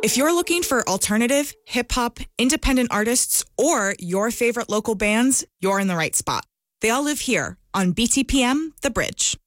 If you're looking for alternative, hip-hop, independent artists, or your favorite local bands, you're in the right spot. They all live here on BTPM The Bridge.